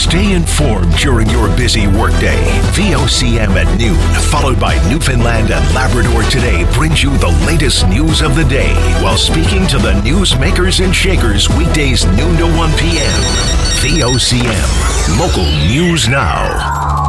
Stay informed during your busy workday. VOCM at noon, followed by Newfoundland and Labrador Today, brings you the latest news of the day while speaking to the newsmakers and shakers weekdays noon to 1 p.m. VOCM, local news now.